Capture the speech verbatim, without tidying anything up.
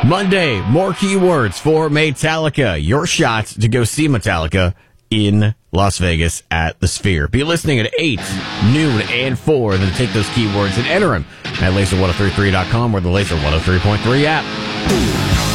Monday, more keywords for Metallica. Your shot to go see Metallica in Las Vegas at the Sphere. Be listening at eight, noon, and four. Then take those keywords and enter them at laser ten thirty-three dot com or the Laser one oh three point three app.